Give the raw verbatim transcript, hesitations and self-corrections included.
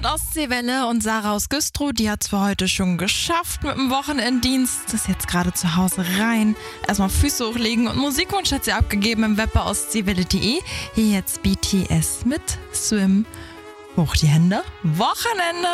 Ostseewelle und Sarah aus Güstrow, die hat zwar heute schon geschafft mit dem Wochenenddienst, ist jetzt gerade zu Hause rein. Erstmal Füße hochlegen und Musikwunsch hat sie abgegeben im Web bei ostseewelle punkt de. Hier jetzt B T S mit Swim. Hoch die Hände. Wochenende!